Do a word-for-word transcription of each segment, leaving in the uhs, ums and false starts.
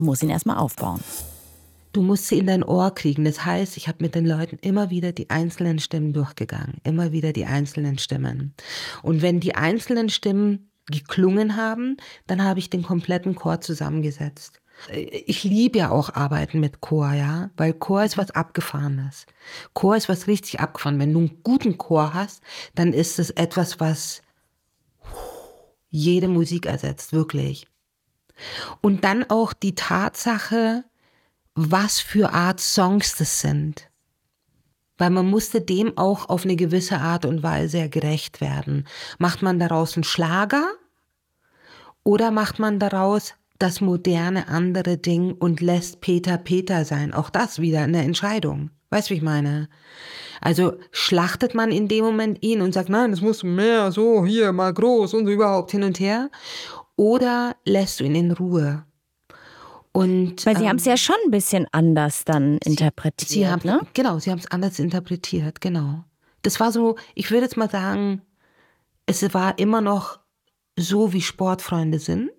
muss ihn erstmal aufbauen. Du musst sie in dein Ohr kriegen. Das heißt, ich habe mit den Leuten immer wieder die einzelnen Stimmen durchgegangen. Immer wieder die einzelnen Stimmen. Und wenn die einzelnen Stimmen geklungen haben, dann habe ich den kompletten Chor zusammengesetzt. Ich liebe ja auch Arbeiten mit Chor, ja, weil Chor ist was Abgefahrenes. Chor ist was richtig abgefahren. Wenn du einen guten Chor hast, dann ist es etwas, was jede Musik ersetzt, wirklich. Und dann auch die Tatsache, was für Art Songs das sind. Weil man musste dem auch auf eine gewisse Art und Weise gerecht werden. Macht man daraus einen Schlager oder macht man daraus das moderne andere Ding und lässt Peter Peter sein? Auch das wieder eine Entscheidung. Weißt du, wie ich meine? Also schlachtet man in dem Moment ihn und sagt, nein, das muss mehr, so, hier, mal groß und so überhaupt hin und her. Oder lässt du ihn in Ruhe? Und, Weil Sie ähm, haben es ja schon ein bisschen anders dann sie, interpretiert, sie haben, ne? Genau, sie haben es anders interpretiert, genau. Das war so, ich würde jetzt mal sagen, es war immer noch so, wie Sportfreunde sind,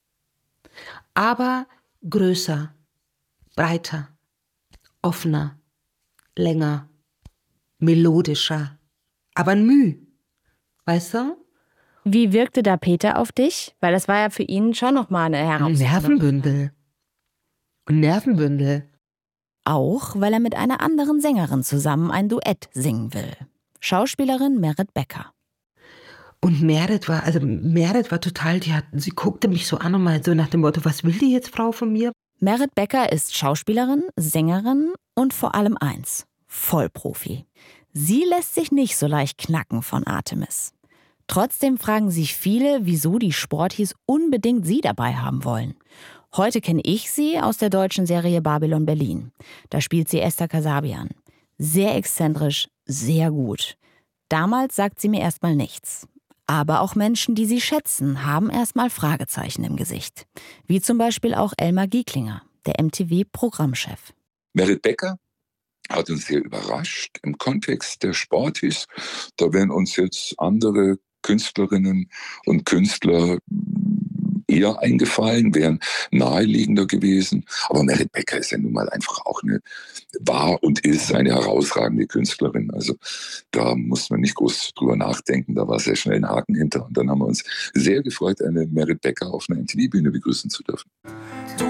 aber größer, breiter, offener, länger, melodischer, aber ein Müh, weißt du? Wie wirkte da Peter auf dich? Weil das war ja für ihn schon nochmal eine Ein Herausforderung. Nervenbündel. Ein Nervenbündel. Auch weil er mit einer anderen Sängerin zusammen ein Duett singen will. Schauspielerin Merit Becker. Und Merit war, also Merit war total, die hat, sie guckte mich so an und mal so nach dem Motto, was will die jetzt, Frau, von mir? Merit Becker ist Schauspielerin, Sängerin und vor allem eins: Vollprofi. Sie lässt sich nicht so leicht knacken von Artemis. Trotzdem fragen sich viele, wieso die Sportis unbedingt sie dabei haben wollen. Heute kenne ich sie aus der deutschen Serie Babylon Berlin. Da spielt sie Esther Kasabian. Sehr exzentrisch, sehr gut. Damals sagt sie mir erstmal nichts. Aber auch Menschen, die sie schätzen, haben erstmal Fragezeichen im Gesicht. Wie zum Beispiel auch Elmar Gieklinger, der M T V-Programmchef. Merit Becker hat uns sehr überrascht im Kontext der Sportis. Da wären uns jetzt andere Künstlerinnen und Künstler eher eingefallen, wären naheliegender gewesen. Aber Merit Becker ist ja nun mal einfach auch eine, war und ist eine herausragende Künstlerin. Also da muss man nicht groß drüber nachdenken, da war sehr schnell ein Haken hinter. Und dann haben wir uns sehr gefreut, eine Merit Becker auf einer M T V-Bühne begrüßen zu dürfen.